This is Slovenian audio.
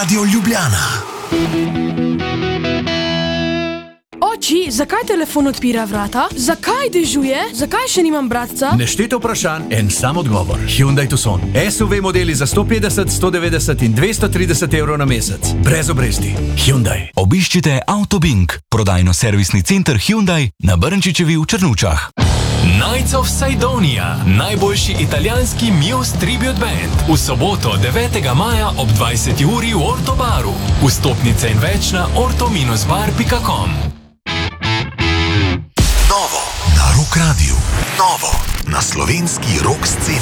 Radio Ljubljana. Oči, zakaj telefon odpira vrata? Zakaj dežuje? Zakaj še nimam bratca? Nešteto vprašanj, en sam odgovor. Hyundai Tucson. SUV modeli za 150, 190 in 230 evrov na mesec. Brez obresti. Hyundai. Obiščite Autobink, prodajno-servisni center Hyundai na Brnčičevi v Črnučah. Nights of Sidonia, najboljši italijanski Muse tribute band. V soboto 9. maja ob 20. uri v Orto baru. Vstopnice in več na orto-bar.com. Novo na Rock Radiu. Novo na slovenski rock sceni.